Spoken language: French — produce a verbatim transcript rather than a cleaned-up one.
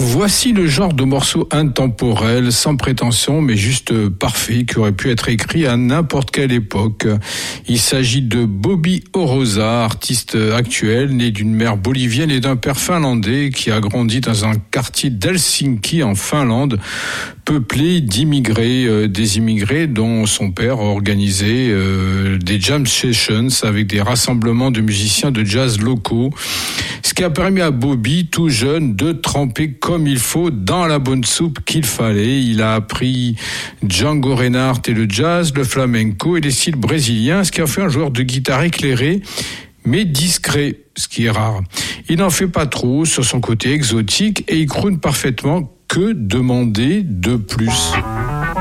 Voici le genre de morceau intemporel, sans prétention, mais juste parfait, qui aurait pu être écrit à n'importe quelle époque. Il s'agit de Bobby Oroza, artiste actuel, né d'une mère bolivienne et d'un père finlandais, qui a grandi dans un quartier d'Helsinki, en Finlande, peuplé d'immigrés, euh, des immigrés dont son père a organisé euh, des jam sessions avec des rassemblements de musiciens de jazz locaux, ce qui a permis à Bobby, tout jeune, de tremper comme il faut dans la bonne soupe qu'il fallait. Il a appris Django Reinhardt et le jazz, le flamenco et les styles brésiliens, ce qui a fait un joueur de guitare éclairé, mais discret, ce qui est rare. Il n'en fait pas trop sur son côté exotique et il croune parfaitement. Que demander de plus ?